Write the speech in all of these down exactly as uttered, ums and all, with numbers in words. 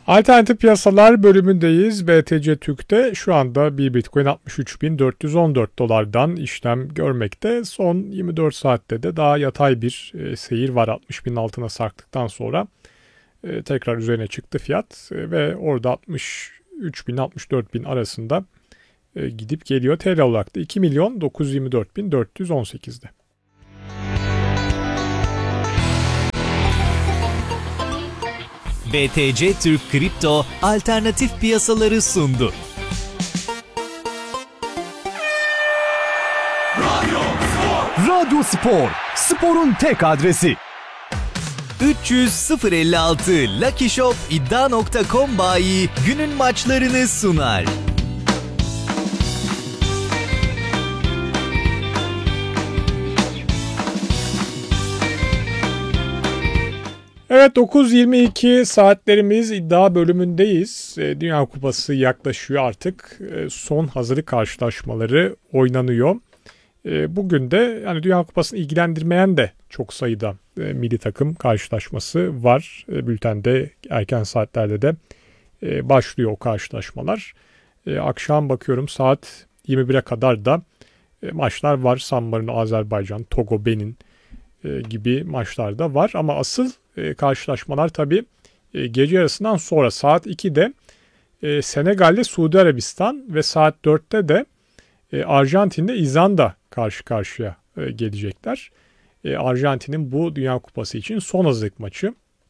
Alternatif piyasalar bölümündeyiz. B T C Türk'te şu anda bir Bitcoin altmış üç bin dört yüz on dört dolardan işlem görmekte. Son yirmi dört saatte de daha yatay bir e, seyir var. altmış binin altına sarktıktan sonra e, tekrar üzerine çıktı fiyat e, ve orada altmış üç bin altmış dört bin arasında e, gidip geliyor. T L olarak da iki milyon dokuz yüz yirmi dört bin dört yüz on sekizde. B T C Türk Kripto alternatif piyasaları sundu. Radyo Spor. Radyo Spor. Sporun tek adresi. üç yüz sıfır elli altı Lucky Shop iddia nokta com bayi günün maçlarını sunar. Evet, dokuz yirmi iki saatlerimiz iddia bölümündeyiz. Dünya Kupası yaklaşıyor artık. Son hazırlık karşılaşmaları oynanıyor. Bugün de yani Dünya Kupası'nı ilgilendirmeyen de çok sayıda milli takım karşılaşması var. Bültende erken saatlerde de başlıyor o karşılaşmalar. Akşam bakıyorum saat yirmi bire kadar da maçlar var. San Marino, Azerbaycan, Togo, Benin gibi maçlar da var. Ama asıl karşılaşmalar tabii gece yarısından sonra saat ikide Senegal'de Suudi Arabistan ve saat dörtte de Arjantin'de İzlanda karşı karşıya gelecekler. Arjantin'in bu Dünya Kupası için son hazırlık maçı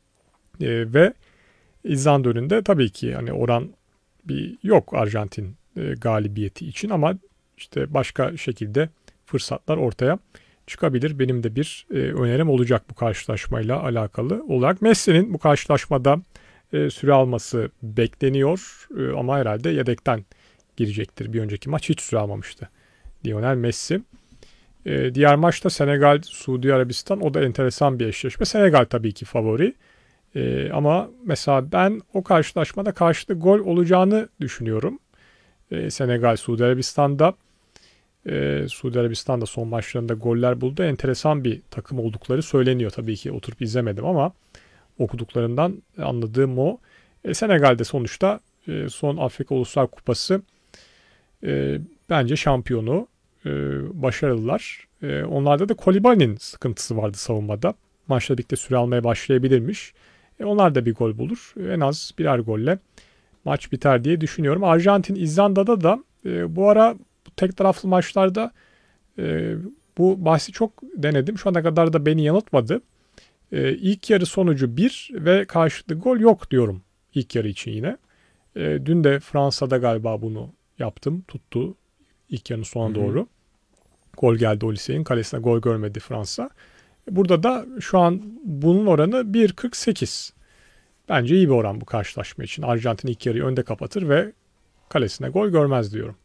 ve İzlanda önünde tabii ki hani oran bir yok Arjantin galibiyeti için ama işte başka şekilde fırsatlar ortaya çıkabilir. Benim de bir e, önerim olacak bu karşılaşmayla alakalı olarak. Messi'nin bu karşılaşmada e, süre alması bekleniyor e, ama herhalde yedekten girecektir. Bir önceki maç hiç süre almamıştı Lionel Messi. E, diğer maçta Senegal, Suudi Arabistan, o da enteresan bir eşleşme. Senegal tabii ki favori e, ama mesela ben o karşılaşmada karşılıklı gol olacağını düşünüyorum. E, Senegal, Suudi Arabistan'da Ee, Suudi Arabistan'da son maçlarında goller buldu. Enteresan bir takım oldukları söyleniyor. Tabii ki oturup izlemedim ama okuduklarından anladığım o. E, Senegal'de sonuçta e, son Afrika Uluslar Kupası e, bence şampiyonu. E, başarılılar. E, onlarda da Koulibaly'nin sıkıntısı vardı savunmada. Maçla birlikte süre almaya başlayabilirmiş. E, onlar da bir gol bulur. E, en az birer golle maç biter diye düşünüyorum. Arjantin İzlanda'da da e, bu ara tek taraflı maçlarda e, bu bahsi çok denedim. Şu ana kadar da beni yanıltmadı. E, ilk yarı sonucu bir ve karşılıklı gol yok diyorum ilk yarı için yine. E, dün de Fransa'da galiba bunu yaptım. Tuttu ilk yarının sonuna doğru. Gol geldi Olise'nin kalesine, gol görmedi Fransa. Burada da şu an bunun oranı bir kırk sekiz. Bence iyi bir oran bu karşılaşma için. Arjantin ilk yarıyı önde kapatır ve kalesine gol görmez diyorum.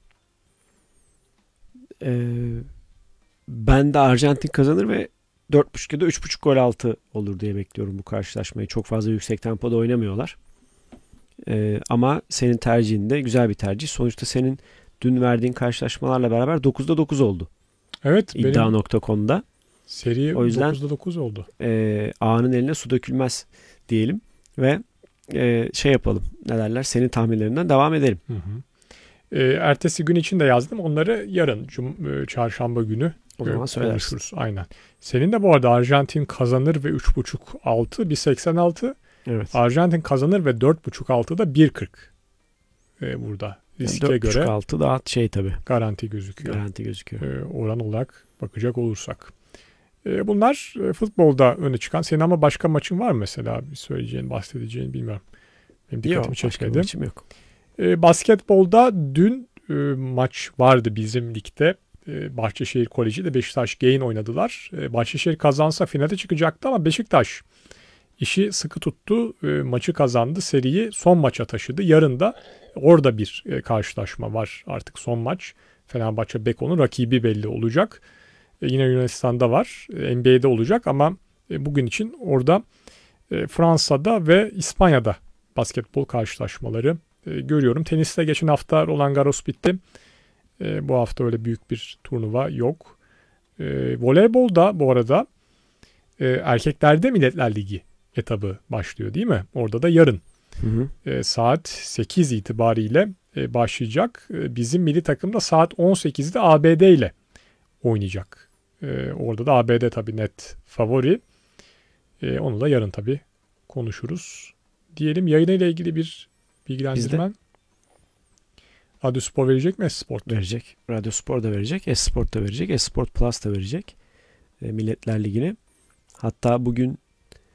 Ee, ben de Arjantin kazanır ve dört buçuk ya da üç buçuk gol altı olur diye bekliyorum bu karşılaşmayı. Çok fazla yüksek tempoda oynamıyorlar. Ee, ama senin tercihin de güzel bir tercih. Sonuçta senin dün verdiğin karşılaşmalarla beraber dokuzda dokuz oldu. Evet. iddia nokta com'da. Seri o yüzden, dokuzda dokuz oldu. E, ağanın eline su dökülmez diyelim ve e, şey yapalım. Ne derler? Senin tahminlerinden devam edelim. Hı hı. E, ertesi gün için de yazdım. Onları yarın cum- çarşamba günü o zaman konuşuruz. Aynen. Senin de bu arada Arjantin kazanır ve üç buçuk altı bir seksen altı. Evet. Arjantin kazanır ve dört buçuk altıda bir kırk. E, burada riske yani göre altı daha şey tabii. Garanti gözüküyor. Garanti gözüküyor. E, oran olarak bakacak olursak. E, bunlar e, futbolda öne çıkan. Senin ama başka maçın var mı mesela? Bir söyleyeceğin, bahsedeceğin bilmiyorum. Benim dikkatimi yok, çekmedi. Başka maçım yok. E, basketbolda dün e, maç vardı bizim ligde. E, Bahçeşehir Koleji ile Beşiktaş Gain oynadılar. E, Bahçeşehir kazansa finale çıkacaktı ama Beşiktaş işi sıkı tuttu. E, maçı kazandı. Seriyi son maça taşıdı. Yarın da orada bir e, karşılaşma var. Artık son maç. Fenerbahçe Beko'nun rakibi belli olacak. E, yine Yunanistan'da var. E, N B A'de olacak ama e, bugün için orada e, Fransa'da ve İspanya'da basketbol karşılaşmaları e, görüyorum. Teniste geçen hafta Roland Garros bitti. E, bu hafta öyle büyük bir turnuva yok. E, voleybolda bu arada e, erkeklerde Milletler Ligi etabı başlıyor değil mi? Orada da yarın Hı hı. E, saat sekiz itibariyle e, başlayacak. E, bizim milli takım da saat on sekizde A B D ile oynayacak. E, orada da A B D tabii net favori. E, onu da yarın tabii konuşuruz. Diyelim, yayınıyla ilgili bir bilgilendirmen. Radyo Spor verecek mi? Esport Verecek. Radyo Spor da verecek. Esport da verecek. Esport Plus da verecek. E, Milletler Ligi'ni. Hatta bugün